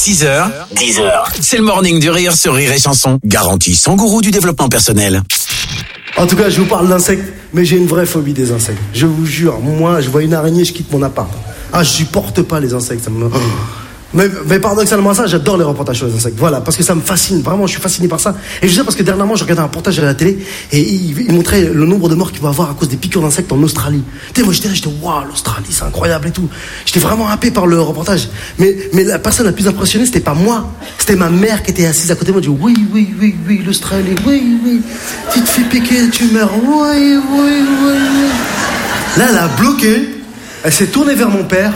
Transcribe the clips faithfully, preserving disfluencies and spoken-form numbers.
six heures, dix heures. C'est le morning du rire sur Rire et Chanson. Garantie sans gourou du développement personnel. En tout cas, je vous parle d'insectes, mais j'ai une vraie phobie des insectes. Je vous jure, moi, je vois une araignée, je quitte mon appart. Ah, je supporte pas les insectes. Ça me... mais, mais paradoxalement ça, j'adore les reportages sur les insectes. Voilà, parce que ça me fascine. Vraiment, je suis fasciné par ça. Et je sais parce que dernièrement, je regardais un reportage à la télé et il, il montrait le nombre de morts qu'il va avoir à cause des piqûres d'insectes en Australie. Tu sais, moi, j'étais là, j'étais waouh, l'Australie, c'est incroyable et tout. J'étais vraiment happé par le reportage. Mais, mais la personne la plus impressionnée, c'était pas moi. C'était ma mère qui était assise à côté de moi. Elle dit oui, oui, oui, oui, l'Australie, oui, oui. Tu te fais piquer, tu meurs. Oui, oui, oui, oui. Là, elle a bloqué. Elle s'est tournée vers mon père.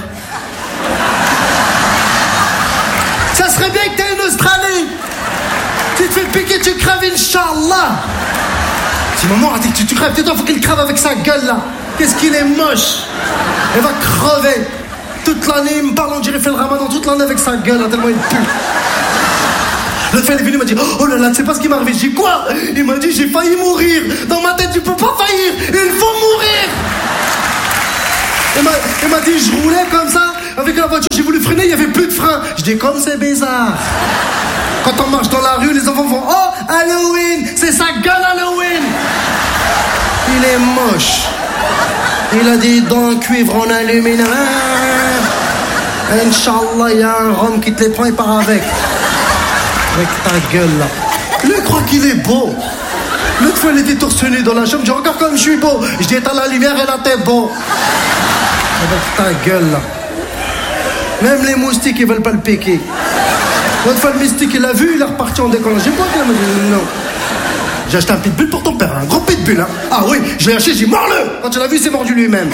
Ça serait bien que t'aies une Australie. Tu te fais piquer, tu crèves, Inch'Allah. Si maman, tu, tu, tu crèves, tais-toi, faut qu'il crève avec sa gueule là. Qu'est-ce qu'il est moche. Elle va crever. Toute l'année, il me parle, on dirait fait le ramadan toute l'année avec sa gueule, là, tellement il pue. L'autre fois, il est venu, il m'a dit, oh là là, tu sais pas ce qui m'est arrivé. J'ai dit, quoi? Il m'a dit, j'ai failli mourir. Dans ma tête, tu peux pas faillir. Il faut mourir. Il m'a, il m'a dit, je roulais comme ça, avec la voiture, j'ai voulu freiner, il n'y avait plus de frein. Je dis, comme c'est bizarre. Quand on marche dans la rue, les enfants font, oh, Halloween, c'est sa gueule Halloween. Il est moche. Il a des dents cuivre en aluminium. Inch'Allah, il y a un rhum qui te les prend et part avec. Avec ta gueule là. Lui, il croit qu'il est beau. L'autre fois, il était torse nu dans la chambre, je dis, regarde comme je suis beau. Je dis, éteins la lumière et là, t'es beau. Avec ta gueule là. Même les moustiques ils veulent pas le piquer. L'autre fois le mystique il l'a vu, il est reparti en décollant. J'ai pas qu'il m'a dit non. J'ai acheté un pitbull pour ton père, un gros pitbull hein. Ah oui, je l'ai acheté, j'ai dit mords-le. Quand tu l'as vu, c'est mordu lui-même.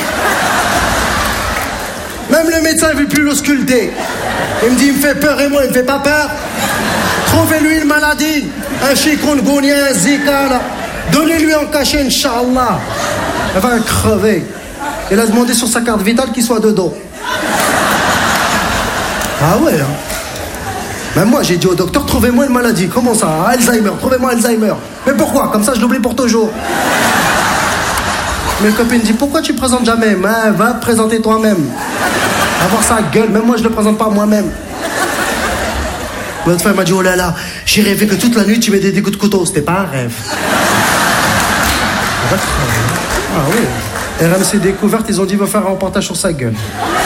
Même le médecin il veut plus l'ausculter. Il me dit il me fait peur et moi il me fait pas peur. Trouvez-lui une maladie, un chikungunya, un zika là. Donnez-lui en cachet, Inch'Allah. Elle va crever. Il a demandé sur sa carte vitale qu'il soit de dos. Ah ouais, hein. Même moi, j'ai dit au docteur, trouvez-moi une maladie. Comment ça? Alzheimer, trouvez-moi Alzheimer. Mais pourquoi? Comme ça, je l'oublie pour toujours. Mes copines disent, pourquoi tu présentes jamais? Ben, va te présenter toi-même. Avoir sa gueule, même moi, je ne le présente pas moi-même. L'autre fois, elle m'a dit, oh là là, j'ai rêvé que toute la nuit, tu mets des coups de couteau. C'était pas un rêve. Ah oui. R M C Découverte, ils ont dit, il va faire un reportage sur sa gueule.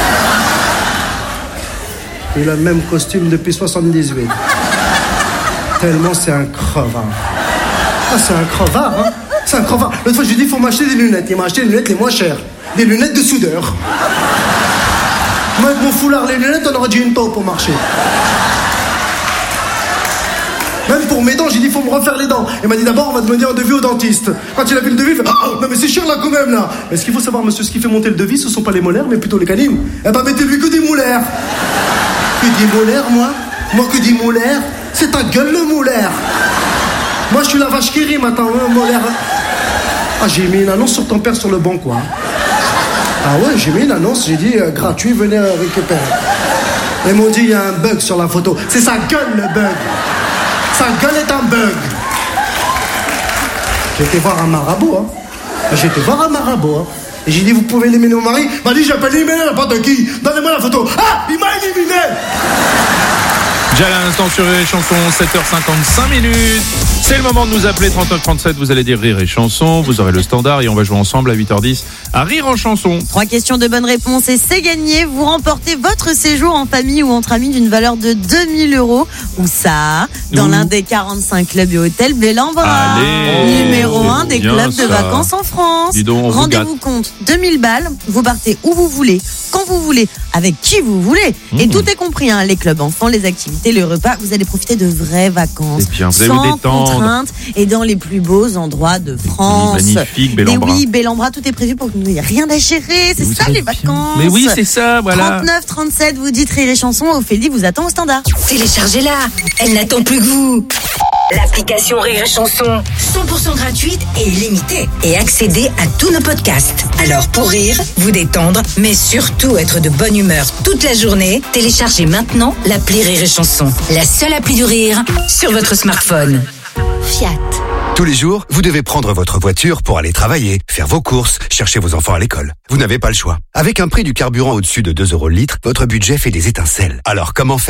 Il a le même costume depuis soixante-dix-huit. Tellement c'est un crevard. Ah, c'est un crevard, hein. C'est un crevard. L'autre fois, je lui ai dit, il faut m'acheter des lunettes. Il m'a acheté les lunettes les moins chères. Des lunettes de soudeur. Moi, avec mon foulard, les lunettes, on aurait dit une taupe pour marcher. Même pour mes dents, j'ai dit, il faut me refaire les dents. Il m'a dit, d'abord, on va demander un devis au dentiste. Quand il a vu le devis, il fait, oh, non mais c'est cher là quand même là. Mais ce qu'il faut savoir, monsieur, ce qui fait monter le devis, ce sont pas les molaires, mais plutôt les canines. Eh ben, mettez-lui que des molaires. Que des molaires, moi? Moi, que des molaires? C'est ta gueule, le molaire. Moi, je suis la vache qui rit maintenant, hein, molaire. Ah, j'ai mis une annonce sur ton père sur le banc, quoi. Ah ouais, j'ai mis une annonce, j'ai dit, euh, gratuit, venez euh, récupérer. Ils m'ont dit, il y a un bug sur la photo. C'est sa gueule, le bug. Sa gueule est un bug. J'ai été voir un marabout, hein. J'ai été voir un marabout, hein. Et j'ai dit, vous pouvez éliminer mon mari? Il m'a dit, j'appelle éliminer n'importe qui. Donnez-moi la photo. Ah, il m'a éliminé. Déjà à l'instant sur Rire et Chanson, sept heures cinquante-cinq minutes. C'est le moment de nous appeler trente-neuf trente-sept. Vous allez dire Rire et Chanson. Vous aurez le standard et on va jouer ensemble à huit heures dix à Rire en Chanson. Trois questions de bonnes réponses et c'est gagné. Vous remportez votre séjour en famille ou entre amis d'une valeur de deux mille euros. Où ça? Dans Ouh. l'un des quarante-cinq clubs et hôtels Bellambra. Allez, numéro un des clubs ça. de vacances en France. Donc, rendez-vous compte, deux mille balles. Vous partez où vous voulez, quand vous voulez, avec qui vous voulez. Mmh. Et tout est compris, hein, les clubs enfants, les activités, le repas. Vous allez profiter de vraies vacances. Et bien, vous allez sans vous détendre. contraintes et dans les plus beaux endroits de France. Magnifique, Bellambra. Et oui, Bellambra, tout est prévu pour que nous n'ayons rien à gérer. C'est ça les vacances. Mais oui, c'est ça, voilà. trente-neuf trente-sept, vous dites Rire et Chanson. Ophélie vous attend au standard. Téléchargez-la. Elle n'attend plus que vous. L'application Rire et Chanson, cent pour cent gratuite et illimitée. Et accédez à tous nos podcasts. Alors pour rire, vous détendre, mais surtout être de bonne humeur toute la journée, téléchargez maintenant l'appli Rire et Chanson. La seule appli du rire sur votre smartphone. Fiat. Tous les jours, vous devez prendre votre voiture pour aller travailler, faire vos courses, chercher vos enfants à l'école. Vous n'avez pas le choix. Avec un prix du carburant au-dessus de deux euros le litre, votre budget fait des étincelles. Alors comment faire ?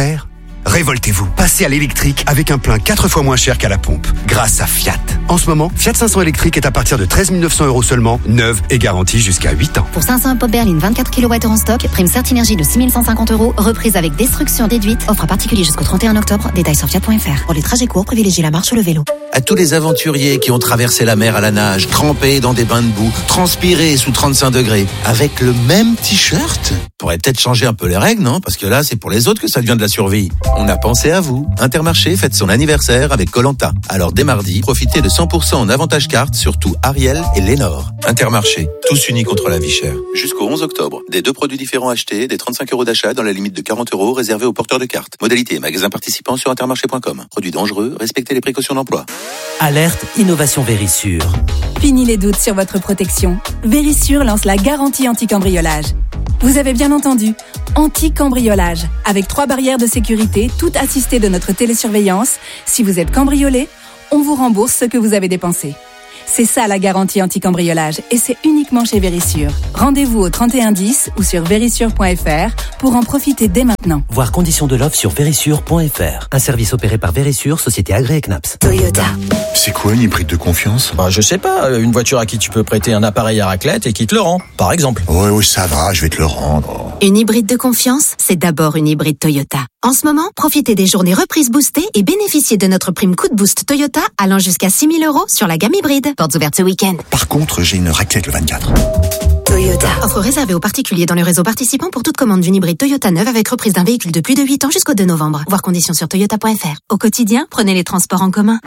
Révoltez-vous. Passez à l'électrique avec un plein quatre fois moins cher qu'à la pompe. Grâce à Fiat. En ce moment, Fiat cinq cents électrique est à partir de treize mille neuf cents euros seulement, neuve et garantie jusqu'à huit ans. Pour cinq cents pop berline vingt-quatre kilowattheures en stock, prime Certinergie de six mille cent cinquante euros, reprise avec destruction déduite, offre à particulier jusqu'au trente et un octobre, détails sur fiat point f r. Pour les trajets courts, privilégiez la marche ou le vélo. À tous les aventuriers qui ont traversé la mer à la nage, trempés dans des bains de boue, transpirés sous trente-cinq degrés, avec le même t-shirt, pourrait peut-être changer un peu les règles, non? Parce que là, c'est pour les autres que ça devient de la survie. On a pensé à vous. Intermarché fête son anniversaire avec Koh-Lanta. Alors dès mardi, profitez de cent pour cent en avantage carte sur tout Ariel et Lénore. Intermarché, tous unis contre la vie chère. Jusqu'au onze octobre, des deux produits différents achetés, des trente-cinq euros d'achat dans la limite de quarante euros réservés aux porteurs de cartes. Modalité et magasins participants sur intermarché point com. Produits dangereux, respectez les précautions d'emploi. Alerte Innovation Vérissure. Fini les doutes sur votre protection. Vérissure lance la garantie anti-cambriolage. Vous avez bien entendu, anti-cambriolage. Avec trois barrières de sécurité, toutes assistées de notre télésurveillance. Si vous êtes cambriolé, on vous rembourse ce que vous avez dépensé. C'est ça la garantie anti-cambriolage et c'est uniquement chez Vérissure. Rendez-vous au trente et un dix ou sur vérissure point f r pour en profiter dès maintenant. Voir conditions de l'offre sur vérissure point f r. Un service opéré par Vérissure, société agréée C N A P S. Toyota. C'est quoi une hybride de confiance? Bah, je sais pas, une voiture à qui tu peux prêter un appareil à raclette et qui te le rend, par exemple. Ouais, oui, ça va, je vais te le rendre. Une hybride de confiance, c'est d'abord une hybride Toyota. En ce moment, profitez des journées reprises boostées et bénéficiez de notre prime coup de boost Toyota allant jusqu'à six mille euros sur la gamme hybride. Portes ouvertes ce week-end. Par contre, j'ai une raclette le vingt-quatre. Toyota. Offre réservée aux particuliers dans le réseau participant pour toute commande d'une hybride Toyota neuve avec reprise d'un véhicule de plus de huit ans jusqu'au deux novembre. Voir conditions sur toyota point f r. Au quotidien, prenez les transports en commun.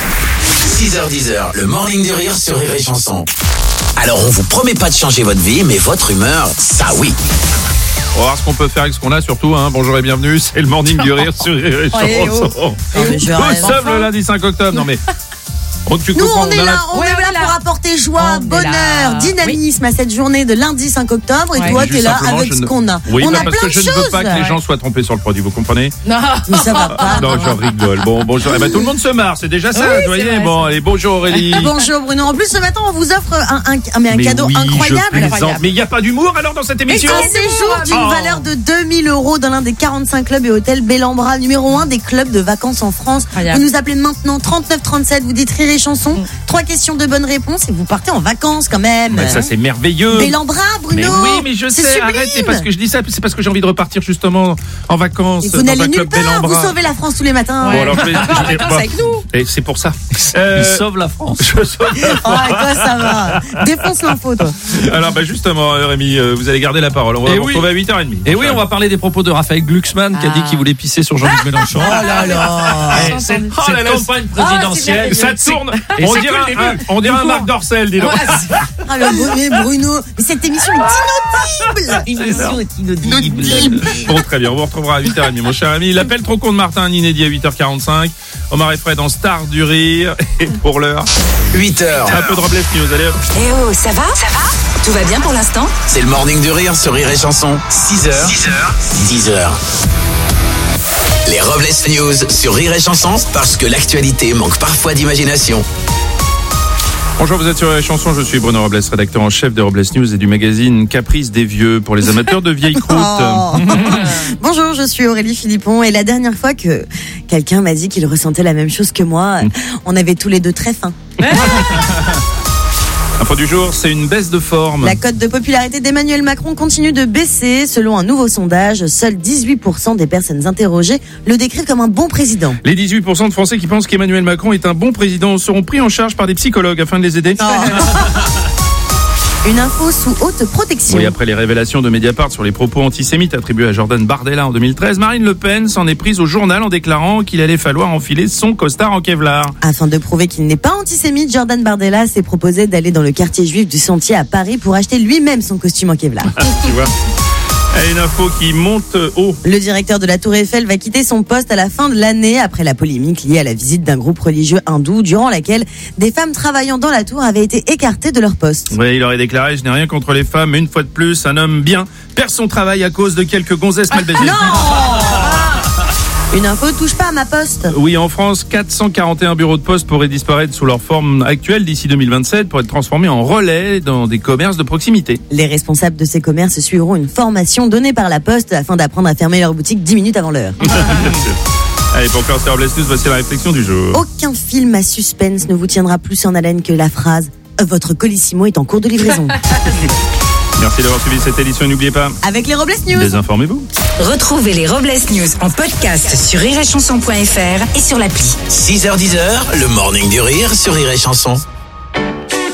six heures dix, le morning du rire sur Rire et Chanson. Alors on vous promet pas de changer votre vie, mais votre humeur, ça oui. On va voir ce qu'on peut faire avec ce qu'on a surtout. Hein. Bonjour et bienvenue, c'est le morning du rire sur Rire et Chanson. Nous sommes le lundi cinq octobre. Non mais... On, tu Nous, comprends, on est on là, a... on Ouais, est là on est pour là. apporter joie, On est bonheur, là. dynamisme à cette journée de lundi cinq octobre. Et Ouais. toi, Juste t'es là simplement, avec je ce ne- qu'on a. Oui, on bah, a parce plein que de je ne veux choses. pas que les gens soient trompés sur le produit, vous comprenez? Non. Mais ça va pas. Non, je rigole. Bon, bonjour. Eh ben, tout le monde se marre, c'est déjà ça, Oui, vous c'est voyez. vrai, Bon, c'est allez, bonjour Aurélie. Bonjour Bruno. En plus, ce matin, on vous offre un, un, un, mais un Mais cadeau oui, incroyable. je plaisante. Mais il n'y a pas d'humour alors dans cette émission? Un séjour d'une Oh. valeur de deux mille euros dans l'un des quarante-cinq clubs et hôtels Bellambra, numéro un des clubs de vacances en France. Incroyable. Vous nous appelez maintenant trente-neuf trente-sept, vous dites Rire et Chanson. Trois questions de bonnes réponses et vous partez en vacances quand même. Mais ça, c'est merveilleux. Bellambra, Bruno. Mais oui, mais je C'est sais, sublime. arrête, c'est parce que je dis ça, c'est parce que j'ai envie de repartir justement en vacances Et dans vous n'allez un nulle club part, vous Bellambra. sauvez la France tous les matins. Bon, alors je vais, je vais- Vacances bon, avec nous. et c'est pour ça. Euh, Il sauve la France. je sauve la Oh, et toi, ça va. Défonce l'info, toi. Alors bah justement euh, Rémi, euh, vous allez garder la parole. On va Eh vous oui. retrouver à huit heures trente. Et oui, on va parler des propos de Raphaël Glucksmann qui a dit qu'il voulait pisser sur Jean-Luc Mélenchon. Oh là là. Eh, cette Oh là là, campagne c'est présidentielle, ça merveilleux. tourne. Et On c'est dirait que le un, début. on dirait un Marc Dorcel, dis donc. Ah, le Bruno, Bruno. Mais cette émission est inaudible. Émission est inaudible. Bon, très bien, on vous retrouvera à huit heures trente, mon cher ami. L'appel trop con de Martin, un inédit à huit heures quarante-cinq. Omar et Fred en star du rire. Et pour l'heure, huit heures, un peu de Robles News. Allez hop. Eh oh, ça va? Ça va? Tout va bien pour l'instant? c'est le morning du rire sur Rire et Chanson. six heures, dix heures. Les Robles News sur Rire et Chanson, parce que l'actualité manque parfois d'imagination. Bonjour, vous êtes sur les chansons. Je suis Bruno Robles, rédacteur en chef des Robles News et du magazine Caprice des Vieux pour les amateurs de vieilles croûtes. Oh. Bonjour, je suis Aurélie Philippon et la dernière fois que quelqu'un m'a dit qu'il ressentait la même chose que moi, on avait tous les deux très faim. Info du jour, c'est une baisse de forme. La cote de popularité d'Emmanuel Macron continue de baisser. Selon un nouveau sondage, seuls dix-huit pour cent des personnes interrogées le décrivent comme un bon président. Les dix-huit pour cent de Français qui pensent qu'Emmanuel Macron est un bon président seront pris en charge par des psychologues afin de les aider. Une info sous haute protection. Oui, après les révélations de Mediapart sur les propos antisémites attribués à Jordan Bardella en deux mille treize, Marine Le Pen s'en est prise au journal en déclarant qu'il allait falloir enfiler son costard en Kevlar. Afin de prouver qu'il n'est pas antisémite, Jordan Bardella s'est proposé d'aller dans le quartier juif du Sentier à Paris pour acheter lui-même son costume en Kevlar. Tu vois. Et une info qui monte haut. Le directeur de la Tour Eiffel va quitter son poste à la fin de l'année après la polémique liée à la visite d'un groupe religieux hindou durant laquelle des femmes travaillant dans la tour avaient été écartées de leur poste. Oui, il aurait déclaré « Je n'ai rien contre les femmes, mais une fois de plus, un homme bien perd son travail à cause de quelques gonzesses mal baisées. » Une info touche pas à ma poste. Oui, en France, quatre cent quarante et un bureaux de poste pourraient disparaître sous leur forme actuelle d'ici deux mille vingt-sept pour être transformés en relais dans des commerces de proximité. Les responsables de ces commerces suivront une formation donnée par la Poste afin d'apprendre à fermer leur boutique dix minutes avant l'heure. Allez, pour clore ces Robles News, voici la réflexion du jour. Aucun film à suspense ne vous tiendra plus en haleine que la phrase « Votre Colissimo est en cours de livraison ». Merci d'avoir suivi cette édition et n'oubliez pas, avec les Robles News, désinformez-vous. Retrouvez les Robles News en podcast sur rire et chanson point f r et sur l'appli. six heures dix, le morning du rire sur Rire et Chanson.